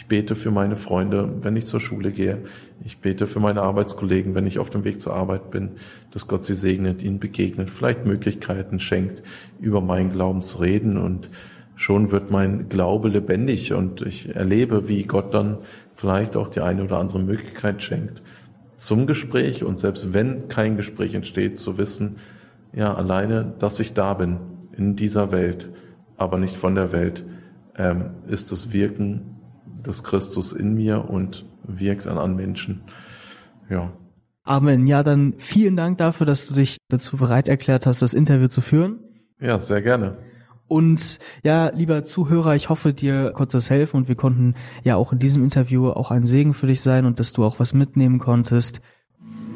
Ich bete für meine Freunde, wenn ich zur Schule gehe. Ich bete für meine Arbeitskollegen, wenn ich auf dem Weg zur Arbeit bin, dass Gott sie segnet, ihnen begegnet, vielleicht Möglichkeiten schenkt, über meinen Glauben zu reden. Und schon wird mein Glaube lebendig und ich erlebe, wie Gott dann vielleicht auch die eine oder andere Möglichkeit schenkt zum Gespräch. Und selbst wenn kein Gespräch entsteht, zu wissen, ja, alleine, dass ich da bin in dieser Welt, aber nicht von der Welt, ist das Wirken des Christus in mir und wirkt an Menschen. Ja. Amen. Ja, dann vielen Dank dafür, dass du dich dazu bereit erklärt hast, das Interview zu führen. Ja, sehr gerne. Und ja, lieber Zuhörer, ich hoffe, dir konnte das helfen und wir konnten ja auch in diesem Interview auch ein Segen für dich sein und dass du auch was mitnehmen konntest.